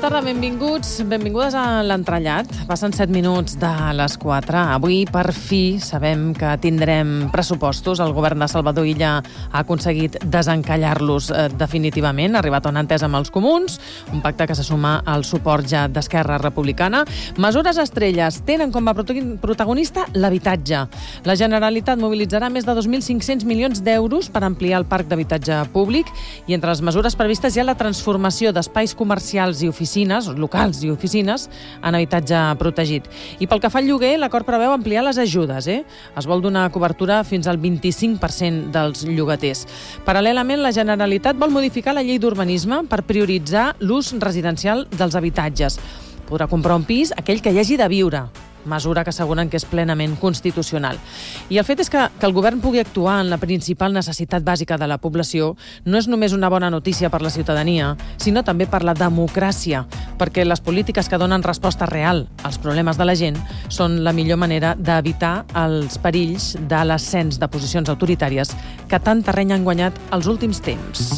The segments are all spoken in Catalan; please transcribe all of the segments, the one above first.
tarda, benvingudes a l'entrellat. Passen 7 minuts de les 4. Avui, per fi, sabem que tindrem pressupostos. El govern de Salvador Illa ha aconseguit desencallar-los definitivament, ha arribat a una entesa amb els comuns, un pacte que se suma al suport ja d'Esquerra Republicana. Mesures estrelles tenen com a protagonista l'habitatge. La Generalitat mobilitzarà més de 2.500 milions d'euros per ampliar el parc d'habitatge públic i entre les mesures previstes hi ha la transformació d'espais comercials i oficines, locals i oficines, en habitatge protegit. I pel que fa al lloguer, l'acord preveu ampliar les ajudes. Es vol donar cobertura fins al 25% dels llogaters. Paral·lelament, la Generalitat vol modificar la llei d'urbanisme per prioritzar l'ús residencial dels habitatges. Podrà comprar un pis aquell que hi hagi de viure, mesura que asseguren que és plenament constitucional. I el fet és que el govern pugui actuar en la principal necessitat bàsica de la població no és només una bona notícia per la ciutadania, sinó també per la democràcia, perquè les polítiques que donen resposta real als problemes de la gent són la millor manera d'evitar els perills de l'ascens de posicions autoritàries que tant terreny han guanyat els últims temps.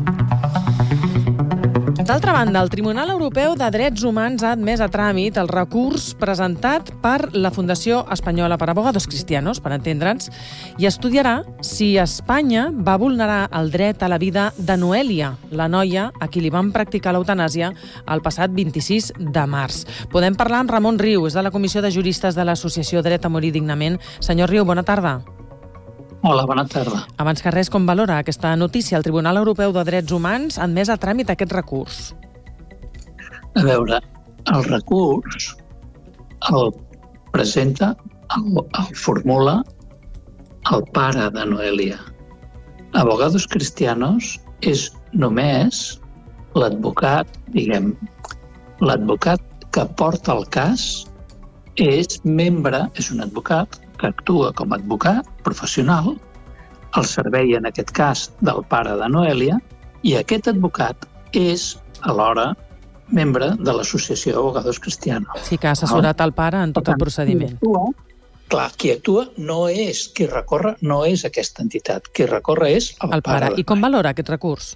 D'altra banda, el Tribunal Europeu de Drets Humans ha admès a tràmit el recurs presentat per la Fundació Espanyola per Abogados Cristianos, per entendre'ns, i estudiarà si Espanya va vulnerar el dret a la vida de Noelia, la noia a qui li van practicar l'eutanàsia el passat 26 de març. Podem parlar amb Ramon Riu, és de la Comissió de Juristes de l'Associació Dret a Morir Dignament. Senyor Riu, bona tarda. Hola, bona tarda. Abans que res, com valora aquesta notícia? El Tribunal Europeu de Drets Humans ha admès a tràmit aquest recurs. A veure, el recurs el presenta, el formula el pare de Noelia. Abogados Cristianos és només l'advocat, l'advocat que porta el cas és membre, és un advocat que actua com a advocat professional al servei, en aquest cas, del pare de Noelia, i aquest advocat és, alhora, membre de l'Associació Abogados Cristianos. Sí, que ha assessorat el pare en tot el procediment. Qui actua no és qui recorre, no és aquesta entitat. Qui recorre és el pare. I com valora aquest recurs?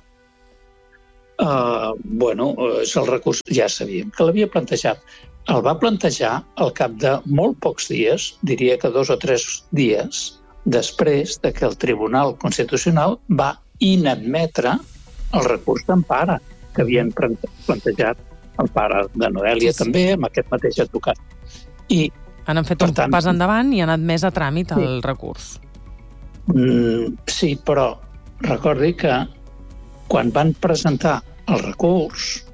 És el recurs, ja sabíem que l'havia plantejat. El va plantejar al cap de molt pocs dies, diria que 2 o 3 dies, després de que el Tribunal Constitucional va inadmetre el recurs d'empara que havien plantejat el pare de Noelia, també, amb aquest mateix advocat. Han fet un pas endavant i han admès a tràmit el recurs. Sí, però recordi que quan van presentar el recurs,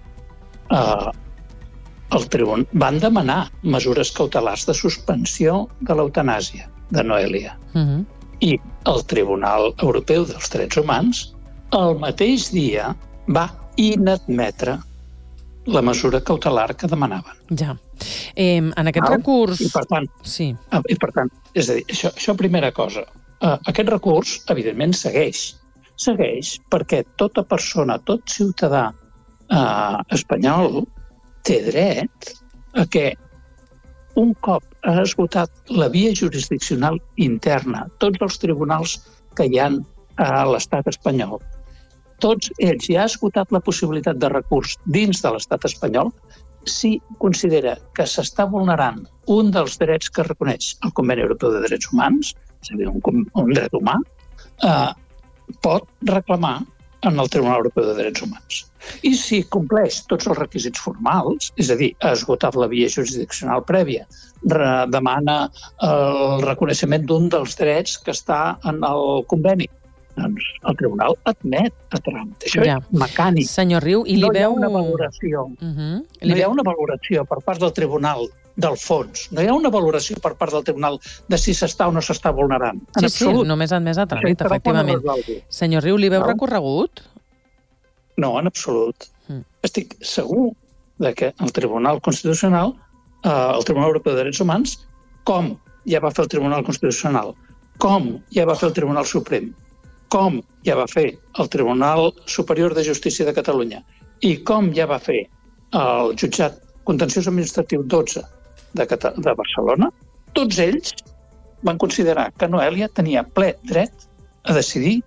van demanar mesures cautelars de suspensió de l'eutanàsia de Noelia. I el Tribunal Europeu dels Drets Humans el mateix dia va inadmetre la mesura cautelar que demanaven. Ja. En aquest recurs... I per tant, és a dir, això primera cosa. Aquest recurs, evidentment, segueix perquè tota persona, tot ciutadà espanyol té dret a que un cop ha esgotat la via jurisdiccional interna, tots els tribunals que hi ha a l'estat espanyol, tots ells ja ha esgotat la possibilitat de recurs dins de l'estat espanyol, si considera que s'està vulnerant un dels drets que reconeix el Conveni Europeu de Drets Humans, és a dir, un dret humà, pot reclamar en el Tribunal Europeu de Drets Humans. I si compleix tots els requisits formals, és a dir, ha esgotat la via jurisdiccional prèvia, demana el reconeixement d'un dels drets que està en el conveni, doncs el Tribunal admet a tràmit. Això és mecànic. Senyor Riu, i li veu... No hi ha una valoració per part del Tribunal del fons. No hi ha una valoració per part del Tribunal de si s'està o no s'està vulnerant. Sí, només admès a tràmit, efectivament. Senyor Riu, li veu recorregut? No, en absolut. Estic segur que el Tribunal Constitucional, el Tribunal Europeu de Drets Humans, com ja va fer el Tribunal Constitucional, com ja va fer el Tribunal Suprem, com ja va fer el Tribunal Superior de Justícia de Catalunya i com ja va fer el Jutjat Contenciós Administratiu 12 de Barcelona, tots ells van considerar que Noelia tenia ple dret a decidir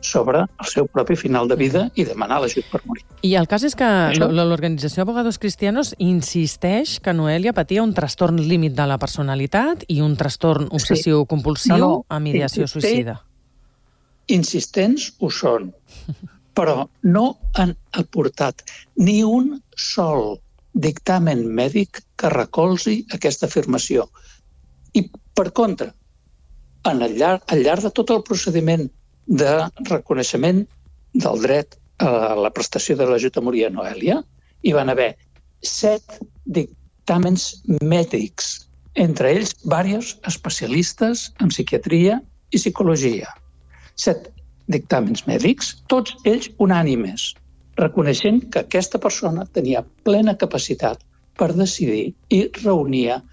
sobre el seu propi final de vida i demanar l'ajut per morir. I el cas és que l'organització Abogados Cristianos insisteix que Noelia patia un trastorn límit de la personalitat i un trastorn obsessiu-compulsiu amb ideació suïcida. Insistents ho són, però no han aportat ni un sol dictamen mèdic que recolzi aquesta afirmació. I, per contra, al llarg de tot el procediment de reconeixement del dret a la prestació de l'ajut a morir a Noelia, hi van haver 7 dictàmens mèdics, entre ells diversos especialistes en psiquiatria i psicologia. 7 dictàmens mèdics, tots ells unànimes, reconeixent que aquesta persona tenia plena capacitat per decidir i reunia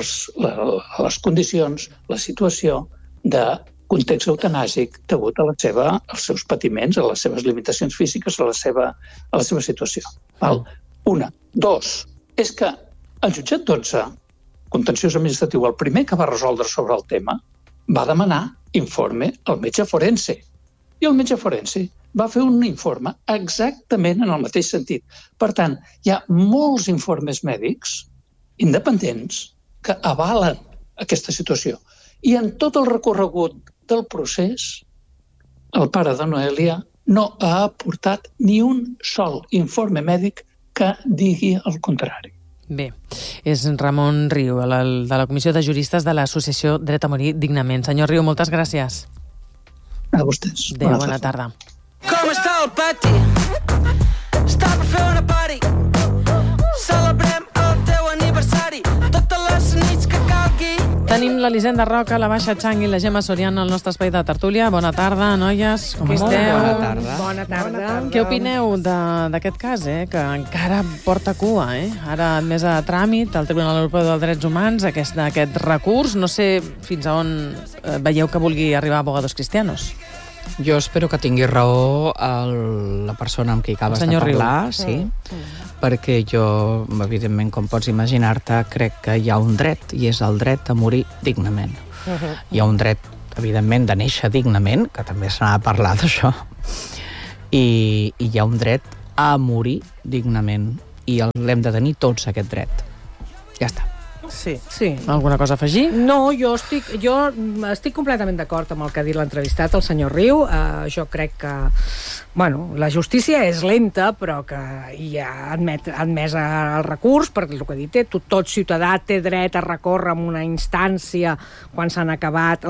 les condicions, la situació de context eutanàsic degut als seus patiments, a les seves limitacions físiques, a la seva situació. Una. 2. És que el jutjat 12, contenciós administratiu, el primer que va resoldre sobre el tema, va demanar informe al metge forense. I el metge forense va fer un informe exactament en el mateix sentit. Per tant, hi ha molts informes mèdics independents que avalen aquesta situació. I en tot el recorregut del procés, el pare de Noelia no ha aportat ni un sol informe mèdic que digui el contrari. Bé, és Ramon Riu, de la Comissió de Juristes de l'Associació Dret a Morir Dignament. Senyor Riu, moltes gràcies. A vostès. Adéu, bona tarda. Com està el pati? Està per fer una party. Celebrem el teu aniversari. Totes les nits que calgui. Tenim l'Elisenda Roca, la Baixa Chang i la Gemma Soriano al nostre espai de tertúlia. Bona tarda, noies. Com esteu? Bona tarda. Bona tarda. Què opineu d'aquest cas, que encara porta cua? Ara admès a tràmit al Tribunal Europeu dels Drets Humans aquest recurs. No sé fins a on veieu que vulgui arribar Abogados Cristianos. Jo espero que tingui raó la persona amb qui acabes de parlar, sí, perquè jo, evidentment, com pots imaginar-te, crec que hi ha un dret, i és el dret a morir dignament. Hi ha un dret, evidentment, de néixer dignament, que també se n'ha de parlar d'això, i hi ha un dret a morir dignament, i l'hem de tenir tots, aquest dret. Ja està. Sí. Alguna cosa a afegir? No, jo estic completament d'acord amb el que ha dit l'entrevistat, el senyor Riu. Jo crec que la justícia és lenta, però que hi ha admès el recurs, perquè el que ha dit, tot ciutadà té dret a recórrer en una instància quan s'han acabat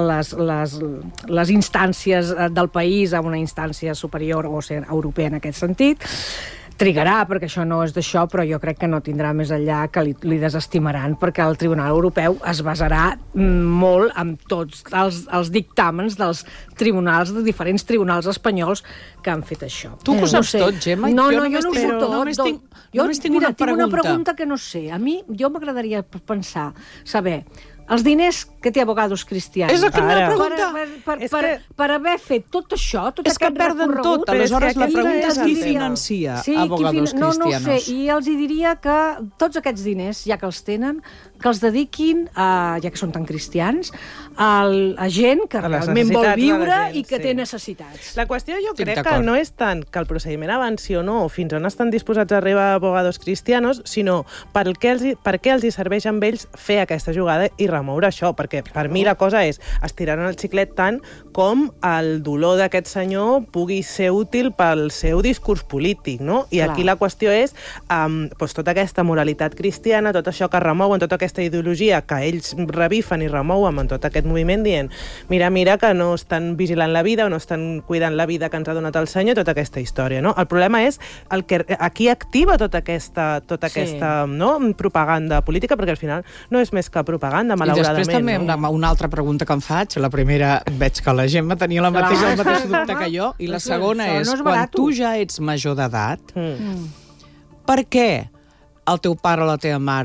les instàncies del país a una instància superior o ser europea en aquest sentit. Trigarà, perquè això no és d'això, però jo crec que no tindrà més enllà, que li desestimaran, perquè el Tribunal Europeu es basarà molt en tots els dictàmens dels tribunals, de diferents tribunals espanyols que han fet això. Tu ho saps tot, Gemma? No, jo no ho sé tot. Només tinc una pregunta. Tinc una pregunta que no sé. A mi, m'agradaria saber els diners que té Abogados Cristianos. És la pregunta. Per haver fet tot això, tot és aquest recorregut... És que perden tot. Aleshores, la pregunta és qui financia Abogados Cristianos. No sé, i els diria que tots aquests diners, ja que els tenen, que els dediquin, ja que són tan cristians, a gent que realment vol viure i que té necessitats. La qüestió jo crec que no és tant que el procediment avanci o no, o fins on estan disposats a arribar Abogados Cristianos, sinó per què els hi serveix amb ells fer aquesta jugada i remoure això, perquè per mi la cosa és estirar el xiclet tant com el dolor d'aquest senyor pugui ser útil pel seu discurs polític, no? I aquí la qüestió és tota aquesta moralitat cristiana, tot això que remouen, tota aquesta ideologia que ells revifen i remouen en tot aquest moviment dient mira que no estan vigilant la vida o no estan cuidant la vida que ens ha donat el senyor, tota aquesta història, no? El problema és aquí activa tota aquesta propaganda política, perquè al final no és més que propaganda, malauradament. I després també una altra pregunta que em faig. La primera, veig que la Gemma tenia el mateix dubte que jo, i la segona és, quan tu ja ets major d'edat, per què el teu pare o la teva mare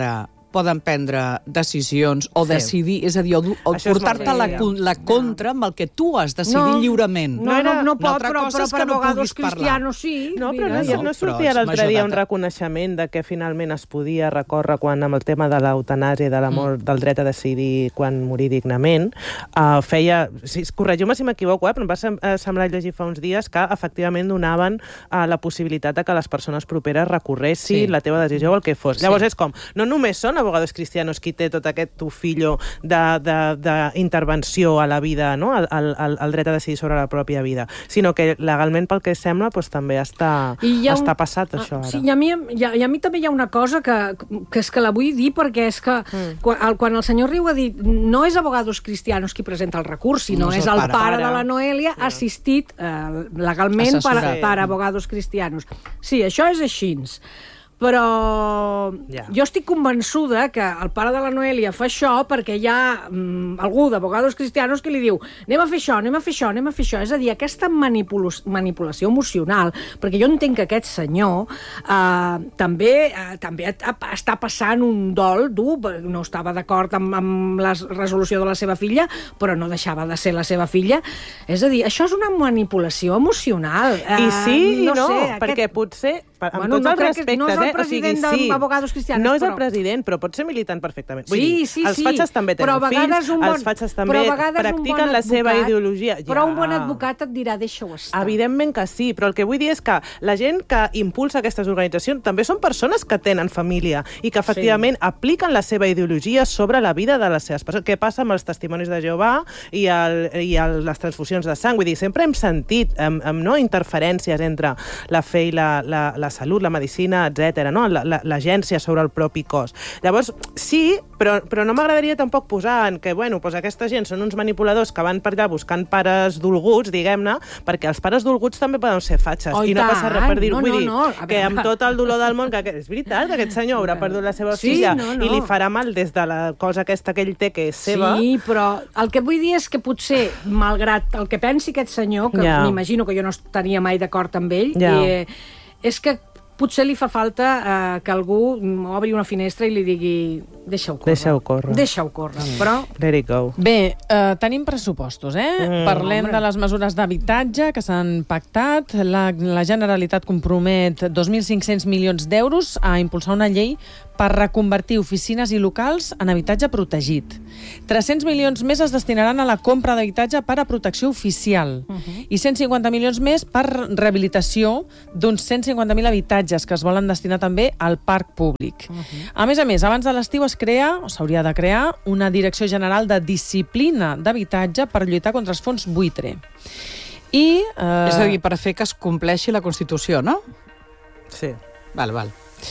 poden prendre decisions o decidir, és a dir, o portar-te la contra amb el que tu has decidit lliurement. No pot, però per abogados cristianos sí. No, però no sortia l'altre dia un reconeixement de que finalment es podia recórrer quan amb el tema de l'eutanàsia i de la mort, del dret a decidir quan morir dignament, corregiu-me si m'equivoco, però em va semblar llegir fa uns dies que efectivament donaven la possibilitat de que les persones properes recorressin la teva decisió o el que fos. Llavors és com, no només són abogados cristianos qui té tot aquest tufillo d'intervenció a la vida, no? el dret a decidir sobre la pròpia vida, sinó que legalment, pel que sembla, també està passat això ara. Sí, i a mi també hi ha una cosa que és que la vull dir, perquè és que quan el senyor Riu ha dit no és abogados cristianos qui presenta el recurs, sinó és el pare de la Noelia assistit legalment per abogados cristianos. Sí, això és així. Però jo estic convençuda que el pare de la Noelia fa això perquè hi ha algú d'Abogados Cristianos que li diu anem a fer això, anem a fer això, anem a fer això. És a dir, aquesta manipulació emocional, perquè jo entenc que aquest senyor també està passant un dol dur, no estava d'acord amb la resolució de la seva filla, però no deixava de ser la seva filla. És a dir, això és una manipulació emocional. I sí i no, perquè potser amb tots els respectes, no és el president d'Abogados Cristianos. No és el president, però pot ser militant perfectament. Vull dir, els fatxes també tenen fills, els fatxes també practiquen la seva ideologia. Però un bon advocat et dirà, deixa-ho estar. Evidentment que sí, però el que vull dir és que la gent que impulsa aquestes organitzacions també són persones que tenen família i que efectivament apliquen la seva ideologia sobre la vida de les seves persones. Què passa amb els testimonis de Jehovà i les transfusions de sang? Vull dir, sempre hem sentit interferències entre la fe i la salut, la medicina, etc. No? L'agència sobre el propi cos. Llavors, sí, però no m'agradaria tampoc posar en que, aquesta gent són uns manipuladors que van per allà buscant pares dolguts, diguem-ne, perquè els pares dolguts també poden ser fatxes. I no passa res per dir-ho. Vull dir que amb tot el dolor del món, que és veritat que aquest senyor haurà perdut la seva filla i li farà mal des de la cosa aquesta que ell té, que és seva. Sí, però el que vull dir és que potser, malgrat el que pensi aquest senyor, que m'imagino que jo no estaria mai d'acord amb ell, és que potser li fa falta que algú obri una finestra i li digui deixa-ho córrer. Deixa-ho córrer. Però... Let it go. Bé, tenim pressupostos, Parlem de les mesures d'habitatge que s'han pactat. La Generalitat compromet 2.500 milions d'euros a impulsar una llei per reconvertir oficines i locals en habitatge protegit. 300 milions més es destinaran a la compra d'habitatge per a protecció oficial i 150 milions més per rehabilitació d'uns 150.000 habitatges que es volen destinar també al parc públic. A més, abans de l'estiu s'hauria de crear una Direcció General de Disciplina d'Habitatge per lluitar contra els fons buitre. És a dir, per fer que es compleixi la Constitució, no? Sí. Val.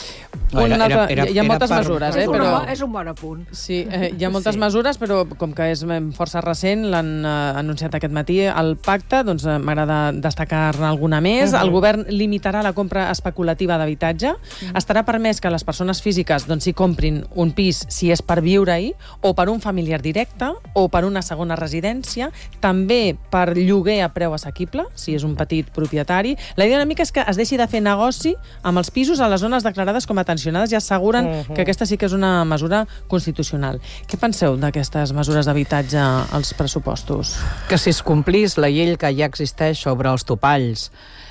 Hi ha moltes mesures, però... És un bon apunt. Sí, hi ha moltes mesures, però com que és força recent, l'han anunciat aquest matí al pacte, doncs m'agrada destacar-ne alguna més. El govern limitarà la compra especulativa d'habitatge. Estarà permès que les persones físiques s'hi comprin un pis si és per viure-hi, o per un familiar directe, o per una segona residència, també per lloguer a preu assequible, si és un petit propietari. La idea una mica és que es deixi de fer negoci amb els pisos a les zones declarades com a tensionades i asseguren que aquesta sí que és una mesura constitucional. Què penseu d'aquestes mesures d'habitatge als pressupostos? Que si es complís la llei que ja existeix sobre els topalls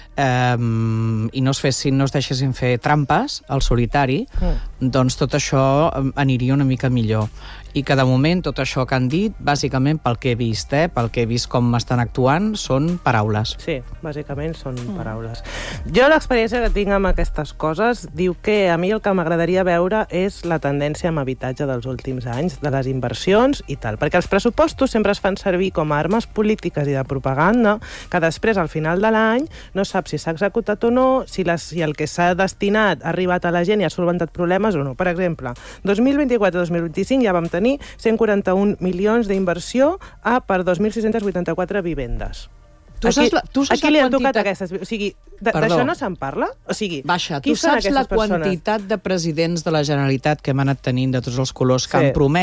i no es deixessin fer trampes al solitari, doncs tot això aniria una mica millor. I que de moment tot això que han dit, bàsicament pel que he vist, pel que he vist com estan actuant, són paraules. Sí, bàsicament són paraules. Jo l'experiència que tinc amb aquestes coses diu que a mi el que m'agradaria veure és la tendència amb habitatge dels últims anys, de les inversions i tal, perquè els pressupostos sempre es fan servir com a armes polítiques i de propaganda, que després, al final de l'any, no sap si s'ha executat o no, si el que s'ha destinat ha arribat a la gent i ha solventat problemes o no. Per exemple, 2024-2025 ja vam tenir 141 milions d'inversió per 2.684 vivendes. Aquí li han tocat aquestes... O sigui, d'això no se'n parla? O sigui, tu saps la quantitat de presidents de la Generalitat que hem anat tenint de tots els colors que han promès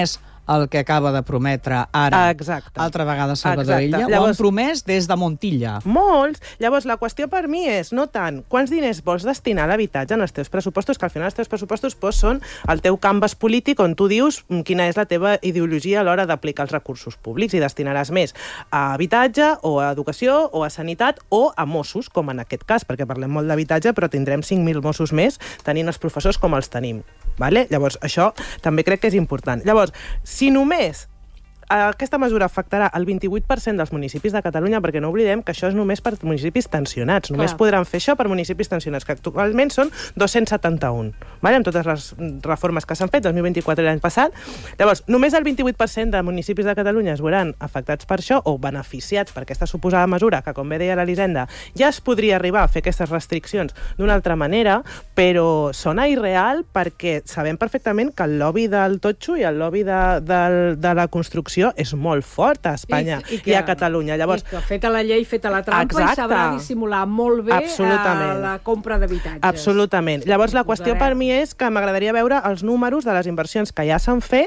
el que acaba de prometre ara, altra vegada Salvador Illa, ho han promès des de Montilla. Molts. Llavors, la qüestió per mi és no tant quants diners vols destinar a l'habitatge en els teus pressupostos, que al final els teus pressupostos són el teu canvas polític on tu dius quina és la teva ideologia a l'hora d'aplicar els recursos públics i destinaràs més a habitatge o a educació o a sanitat o a Mossos, com en aquest cas, perquè parlem molt d'habitatge, però tindrem 5.000 Mossos més tenint els professors com els tenim. Vale? Llavors, això també crec que és important. Llavors, si només aquesta mesura afectarà el 28% dels municipis de Catalunya, perquè no oblidem que això és només per municipis tensionats. Només podran fer això per municipis tensionats, que actualment són 271, vale? Amb totes les reformes que s'han fet, 2024 i l'any passat. Llavors, només el 28% de municipis de Catalunya es veuran afectats per això o beneficiats per aquesta suposada mesura, que, com bé deia l'Elisenda, ja es podria arribar a fer aquestes restriccions d'una altra manera, però sona irreal perquè sabem perfectament que el lobby del totxo i el lobby de la construcció és molt fort a Espanya i a Catalunya. Llavors, i que feta la llei, feta la trampa, i sabrà dissimular molt bé la compra d'habitatges. Absolutament. Llavors, la qüestió per mi és que m'agradaria veure els números de les inversions que ja s'han fet,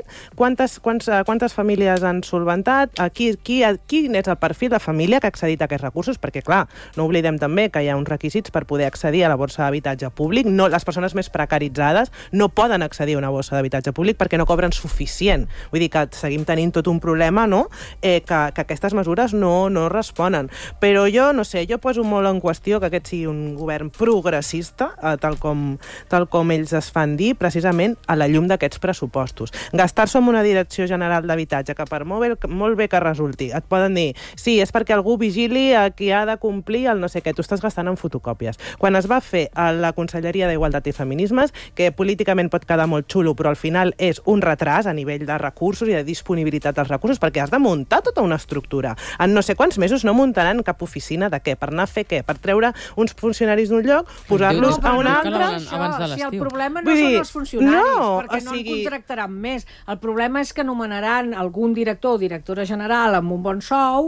quantes famílies han solventat, quin és el perfil de família que ha accedit a aquests recursos, perquè, clar, no oblidem també que hi ha uns requisits per poder accedir a la borsa d'habitatge públic. No, les persones més precaritzades no poden accedir a una borsa d'habitatge públic perquè no cobren suficient. Vull dir que seguim tenint tot un problema, no? Que aquestes mesures no responen. Però jo, no sé, jo poso molt en qüestió que aquest sigui un govern progressista, tal com ells es fan dir, precisament a la llum d'aquests pressupostos. Gastar-se en una direcció general d'habitatge, que per molt bé que resulti, et poden dir, sí, és perquè algú vigili a qui ha de complir el no sé què, tu estàs gastant en fotocòpies. Quan es va fer a la Conselleria d'Igualtat i Feminismes, que políticament pot quedar molt xulo, però al final és un retras a nivell de recursos i de disponibilitat dels recursos, perquè has de muntar tota una estructura. En no sé quants mesos no muntaran cap oficina de què? Per anar a fer què? Per treure uns funcionaris d'un lloc, posar-los a un altre? Si el problema no són els funcionaris, perquè no en contractaran més. El problema és que nomenaran algun director o directora general amb un bon sou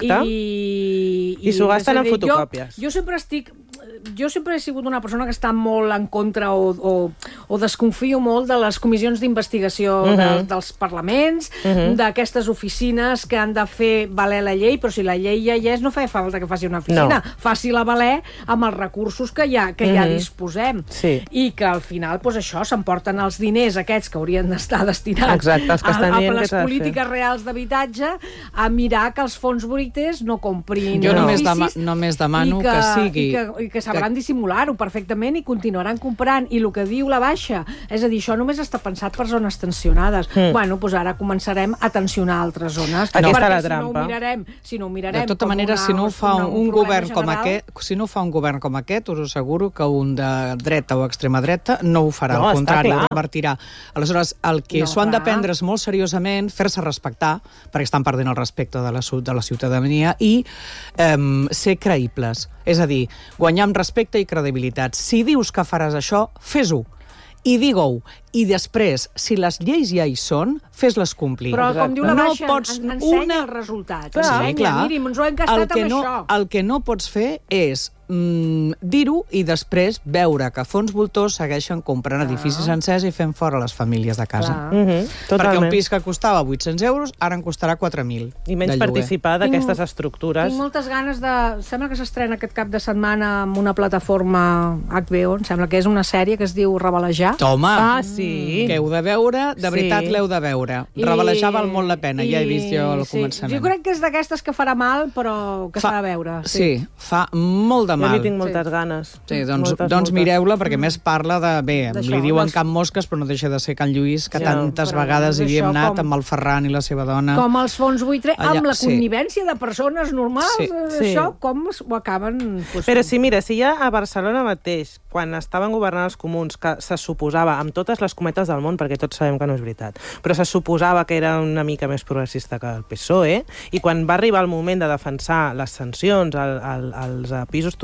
i s'ho gasten en fotocòpies. Jo sempre he sigut una persona que està molt en contra o desconfio molt de les comissions d'investigació dels parlaments, d'aquestes oficines que han de fer valer la llei, però si la llei ja hi és, no fa falta que faci una oficina. Faci-la valer amb els recursos que ja disposem. I que al final, això, s'emporten els diners aquests que haurien d'estar destinats a les polítiques reals d'habitatge, a mirar que els fons bruiters no comprin edificis. Jo només demano que sigui... I que sabran dissimular-ho perfectament i continuaran comprant. I el que diu la Baixa, és a dir, això només està pensat per zones tensionades. Bueno, doncs ara començarem a tensionar altres zones. Aquesta és la trampa. Si no ho mirarem... De tota manera, si no ho fa un govern com aquest, us asseguro que un de dreta o extrema dreta no ho farà, al contrari, ho revertirà. Aleshores, el que s'ho han de prendre és molt seriosament, fer-se respectar, perquè estan perdent el respecte de la ciutadania, i ser creïbles. És a dir, guanyar amb respecte i credibilitat. Si dius que faràs això, fes-ho. I digue-ho. I després, si les lleis ja hi són, fes-les complir. Però, com diu la Baixa, ensenya els resultats. Miri, ens ho hem gastat amb això. El que no pots fer és dir-ho i després veure que fons voltors segueixen comprant edificis sencers i fent fora les famílies de casa. Perquè un pis que costava 800 euros ara en costarà 4.000. I menys participar d'aquestes estructures. Tinc moltes ganes de... Sembla que s'estrena aquest cap de setmana amb una plataforma HBO, em sembla que és una sèrie que es diu Revelejar. Home, sí. Que heu de veure, de veritat l'heu de veure. Revelejar val molt la pena, ja he vist jo al començament. Jo crec que és d'aquestes que farà mal, però que s'ha de veure. Sí, fa molt de mal. Jo tinc moltes ganes. Sí, doncs mireu-la, perquè més parla de... Bé, li diuen Can Mosques, però no deixa de ser Can Lluís, que tantes vegades hi havíem anat amb el Ferran i la seva dona. Com els fons buitres, amb la connivència de persones normals, això com ho acaben... Però sí, mira, si ja a Barcelona mateix, quan estaven governant els comuns, que se suposava, amb totes les cometes del món, perquè tots sabem que no és veritat, però se suposava que era una mica més progressista que el PSOE, i quan va arribar el moment de defensar les sancions als pisos turístics,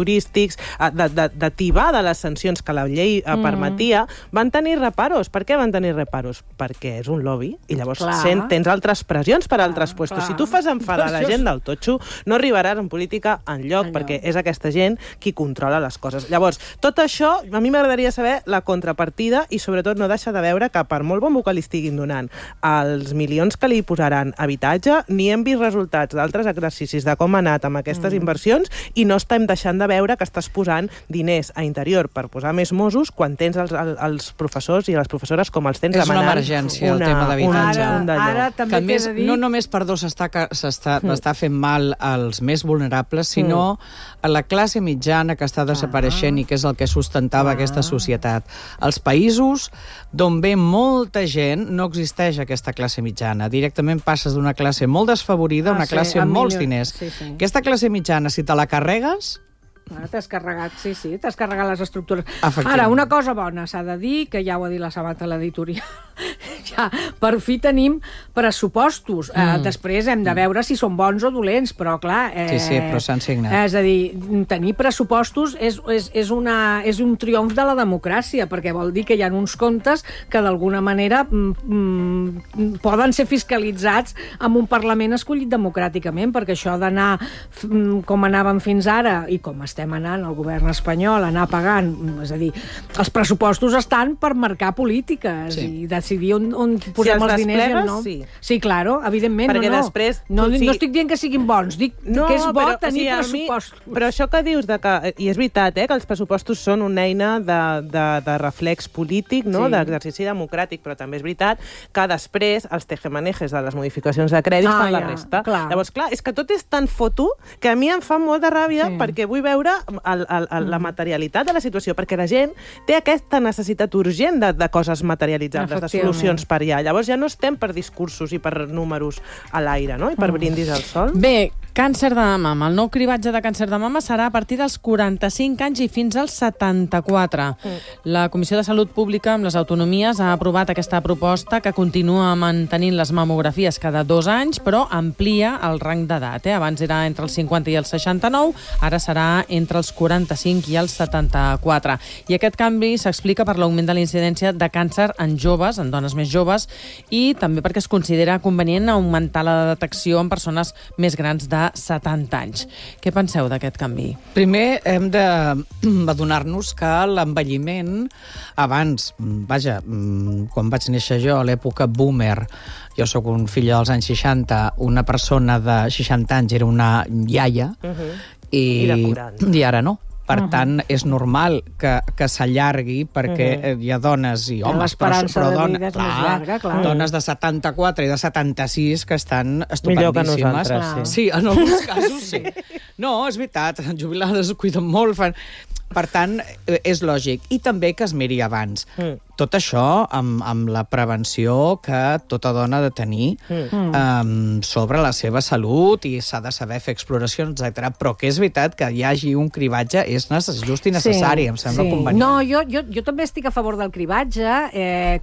turístics, de tibar de les sancions que la llei permetia, van tenir reparos. Per què van tenir reparos? Perquè és un lobby i llavors tens altres pressions per altres puestos. Si tu fas enfadar la gent del totxo, no arribaràs en política enlloc, perquè és aquesta gent qui controla les coses. Llavors, tot això, a mi m'agradaria saber la contrapartida i sobretot no deixar de veure que per molt bon que li estiguin donant els milions que li posaran a habitatge, ni hem vist resultats d'altres exercicis de com ha anat amb aquestes inversions i no estem deixant de veure que estàs posant diners a interior per posar més Mossos quan tens els professors i les professores com els tens demanant. És una emergència, el tema d'habitatge. Ara també t'he de dir... No només, perdó, s'està fent mal als més vulnerables, sinó a la classe mitjana que està desapareixent i que és el que sustentava aquesta societat. Als països d'on ve molta gent no existeix aquesta classe mitjana. Directament passes d'una classe molt desfavorida a una classe amb molts diners. Aquesta classe mitjana, si te la carregues... T'has carregat, t'has carregat les estructures. Ara, una cosa bona s'ha de dir, que ja ho ha dit la Sabata a l'editorial, ja, per fi tenim pressupostos. Després hem de veure si són bons o dolents, però clar... Sí, però s'han signat. És a dir, tenir pressupostos és un triomf de la democràcia, perquè vol dir que hi ha uns comptes que d'alguna manera poden ser fiscalitzats amb un Parlament escollit democràticament, perquè això d'anar com anàvem fins ara i com estem anant el govern espanyol, anar pagant, és a dir, els pressupostos estan per marcar polítiques i decidir on posem els diners i on no. Sí, claro, evidentment. Perquè després... No estic dient que siguin bons, dic que és bo tenir pressupostos. Però això que dius, i és veritat, que els pressupostos són una eina de reflex polític, d'exercici democràtic, però també és veritat que després els tejemanejes de les modificacions de crèdit fan la resta. Llavors, clar, és que tot és tan foto que a mi em fa molta ràbia perquè vull veure la materialitat de la situació, perquè la gent té aquesta necessitat urgent de coses materialitzables, de solucions per allà. Llavors ja no estem per discursos i per números a l'aire, no? I per brindis al sol. Bé, càncer de mama. El nou cribatge de càncer de mama serà a partir dels 45 anys i fins als 74. La Comissió de Salut Pública amb les autonomies ha aprovat aquesta proposta que continua mantenint les mamografies cada 2 anys, però amplia el rang d'edat. Abans era entre els 50 i els 69, ara serà entre els 45 i els 74. I aquest canvi s'explica per l'augment de la incidència de càncer en joves, en dones més joves, i també perquè es considera convenient augmentar la detecció en persones més grans de 70 anys. Què penseu d'aquest canvi? Primer hem d'adonar-nos que l'envelliment abans, quan vaig néixer jo, a l'època boomer, jo sóc un fill dels anys 60, una persona de 60 anys era una iaia, i ara no. Per tant, és normal que s'allargui perquè hi ha dones i homes, però dones de 74 i de 76 que estan estupendíssimes. Millor que nosaltres, sí. Sí, en alguns casos sí. No, és veritat, jubilades es cuiden molt, per tant, és lògic. I també que es miri abans. Tot això amb la prevenció que tota dona ha de tenir sobre la seva salut i s'ha de saber fer exploracions, etc. Però que és veritat que hi hagi un cribatge és just i necessari, em sembla convenient. No, jo també estic a favor del cribatge,